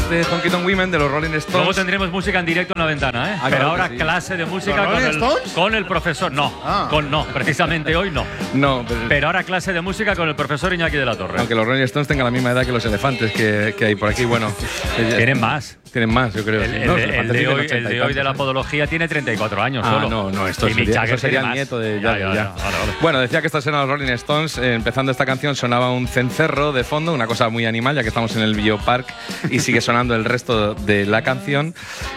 de Honky Tonk Women de los Rolling Stones. Luego tendremos música en directo en La Ventana, ¿eh? Pero ahora sí. Clase de música con el profesor. No, precisamente hoy no. No, pero ahora clase de música con el profesor Iñaki de la Torre. Aunque los Rolling Stones tengan la misma edad que los elefantes que hay por aquí, bueno. Tienen más. Tienen más, yo creo. El de hoy de la podología tiene 34 años solo. No, esto sería el nieto de... Ya. Bueno, decía que estos eran los Rolling Stones. Empezando esta canción sonaba un cencerro de fondo, una cosa muy animal, ya que estamos en el Biopark y sigue sonando el resto de la canción.